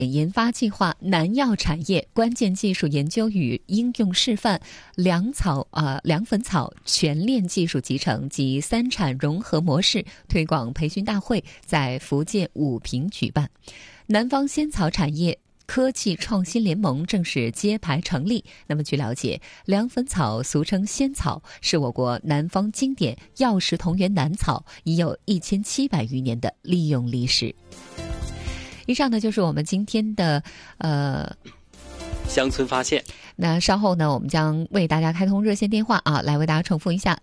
研发计划南药产业关键技术研究与应用示范凉粉草全链技术集成及三产融合模式推广培训大会在福建武平举办。南方仙草产业科技创新联盟正式揭牌成立。那么据了解，凉粉草俗称仙草，是我国南方经典药食同源南草，已有1700余年的利用历史。以上呢就是我们今天的乡村发现。 那稍后呢，我们将为大家开通热线电话来为大家重复一下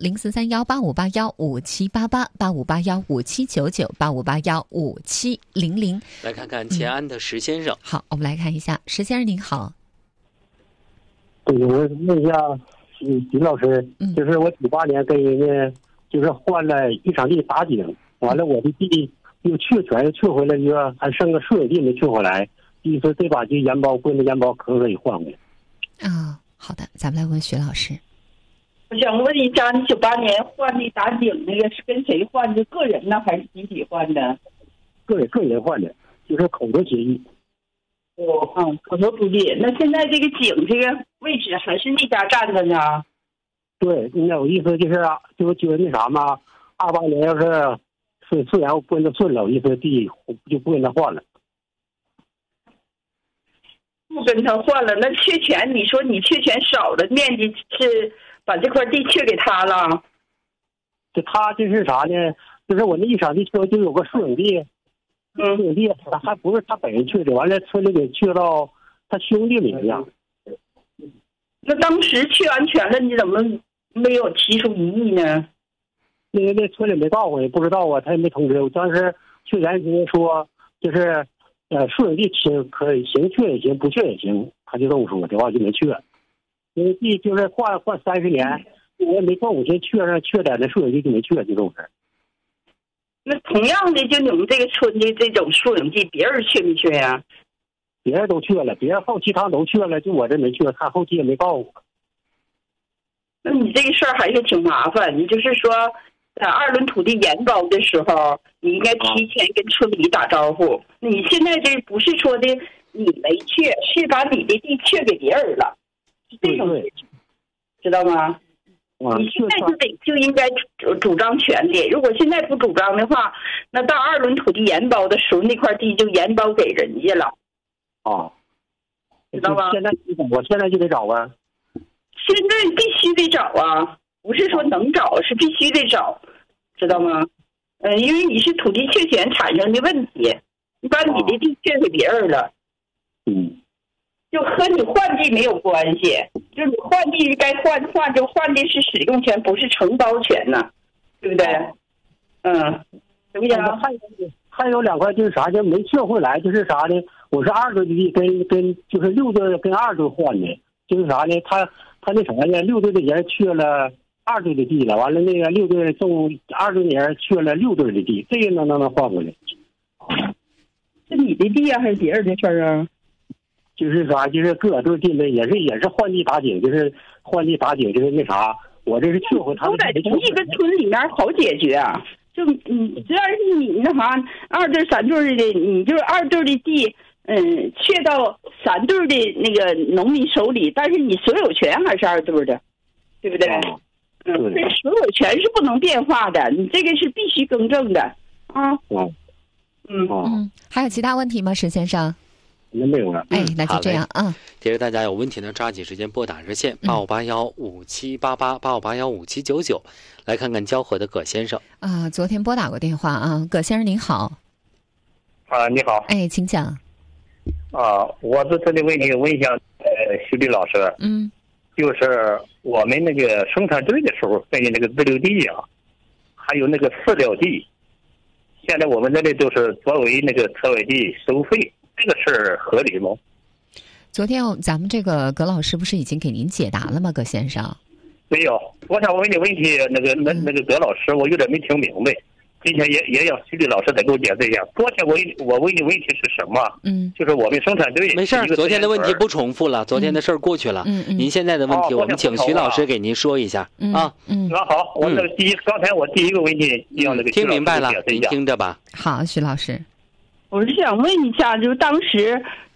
：043185815788，85815799，85815700。 来看看乾安的石先生。 好，我们来看一下，石先生您好。 我问一下徐老师，就是我98年跟人家就是换了一场地打井，完了我的地又确回来一个，还剩个树有地没确回来，意思这把这盐包棍子盐包可不可以换回来？ 好的，咱们来问徐老师。 我想问一下，你98年换的打井那个是跟谁换的？个人呢还是集体换的？ 个人换的，就是口头协议。 口头独立。那现在这个井这个位置还是那家站着呢？ 对，那我意思就是那啥嘛，28年要是虽然我跟着顺了，我意思地就不跟他换了。 不跟他换了，那确权，你说你确权少了，面积是把这块地确给他了？ 就他这是啥呢？就是我那一场地就有个树影地，树影地他还不是他本人去的，完了村里给去到他兄弟名下。 那当时确完权了，你怎么没有提出异议呢？ 那村里没告诉我，也不知道啊，他也没通知我。当时确权人说就是树影地可以行确也行，不确也行，他就这么说的话就没确。因为地就是换30年，我也没过5天确在那树影地就没确，就这种事。 那同样的，就你们这个村的这种树影地，别人确没确呀？ 别人都确了，别人后期他都确了，就我这没确，他后期也没告诉我。 那你这个事儿还是挺麻烦。你就是说，在2轮土地研包的时候，你应该提前跟村里打招呼。你现在这不是说的你没确，是把你的地确给别人了，这种事情，知道吗？你现在就应该主张权利。如果现在不主张的话，那到2轮土地研包的时候，那块地就研包给人家了。 知道吧？我现在就得找啊。 现在必须得找啊，不是说能找，是必须得找，知道吗？因为你是土地确权产生的问题，你把你的地确给别人了，就和你换地没有关系，就你换地该换就换的是使用权，不是承包权呐，对不对？怎么讲？ 还有2块就是啥叫没确回来，就是啥呢？我是2队的地跟就是6队跟2队换的，就是啥呢？他那啥呢？6队的人确了2队的地了，完了那个6队种2队的人确了6队的地，这个能换回来？ 是你的地啊，还是别人的事儿啊？ 就是啥，就是各队地的也是换地打井，就是换地打井，就是那啥，我这是确回他们。 都在同一个村里面好解决啊。就虽然是你那啥2队3队的，你就是2队的地，确到3队的那个农民手里，但是你所有权还是2队的，对不对？这所有权是不能变化的，你这个是必须更正的啊。 还有其他问题吗，石先生？ 没有了。 那就这样啊。 提示大家有问题呢，抓紧时间拨打热线85815788，85815799。来看看交河的葛先生昨天拨打过电话啊，葛先生您好。 你好。 请讲。 我在这里问你问一下，徐丽老师。就是我们那个生产队的时候分的那个自留地啊，还有那个饲料地，现在我们这里都是作为那个特委地收费，这个事儿合理吗？ 昨天咱们这个葛老师不是已经给您解答了吗，葛先生？ 没有，我想问你问题，那个葛老师，我有点没听明白。今天也让徐丽老师再给我解释一下。昨天我问你问题是什么？就是我们生产队。 没事，昨天的问题不重复了，昨天的事儿过去了。您现在的问题，我们请徐老师给您说一下啊。 那好，我那刚才我第一个问题让那个听明白了，您听着吧。 好，徐老师。 我是想问一下，就是当时